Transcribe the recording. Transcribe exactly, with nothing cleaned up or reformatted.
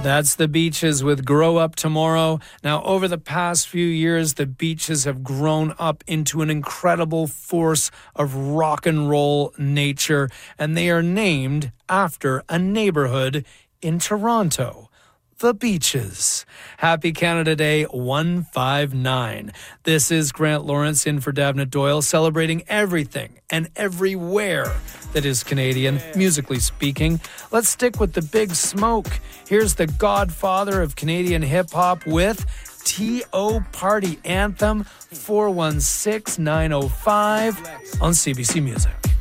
That's the Beaches with Grow Up Tomorrow. Now, over the past few years, the Beaches have grown up into an incredible force of rock and roll nature, and they are named after a neighborhood in Toronto. The Beaches. Happy Canada Day one five nine. This is Grant Lawrence in for Davnit Doyle, celebrating everything and everywhere that is Canadian, musically speaking. Let's stick with the Big Smoke. Here's the godfather of Canadian hip-hop with T O Party Anthem, four one six, nine oh five on C B C Music.